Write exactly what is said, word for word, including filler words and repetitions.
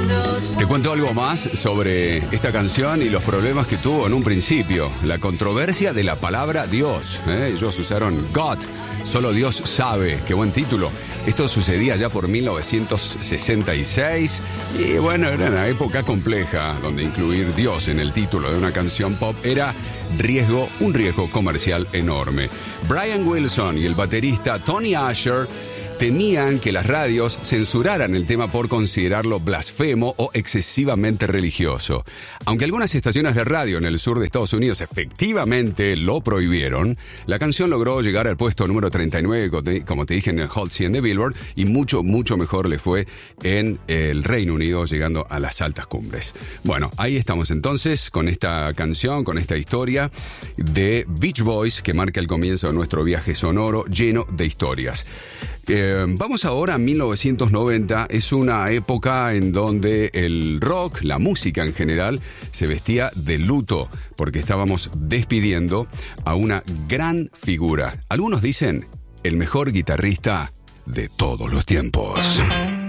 Te cuento algo más sobre esta canción y los problemas que tuvo en un principio. La controversia de la palabra Dios. ¿eh? Ellos usaron God. Solo Dios sabe. Qué buen título. Esto sucedía ya por mil novecientos sesenta y seis. Y bueno, era una época compleja donde incluir Dios en el título de una canción pop era riesgo, un riesgo comercial enorme. Brian Wilson y el baterista Tony Asher temían que las radios censuraran el tema por considerarlo blasfemo o excesivamente religioso. Aunque algunas estaciones de radio en el sur de Estados Unidos efectivamente lo prohibieron, la canción logró llegar al puesto número treinta y nueve, como te dije, en el Hot cien de Billboard, y mucho, mucho mejor le fue en el Reino Unido, llegando a las altas cumbres. Bueno, ahí estamos entonces con esta canción, con esta historia de Beach Boys que marca el comienzo de nuestro viaje sonoro lleno de historias. Eh, vamos ahora a mil novecientos noventa. Es una época en donde el rock, la música en general, se vestía de luto porque estábamos despidiendo a una gran figura. Algunos dicen el mejor guitarrista de todos los tiempos.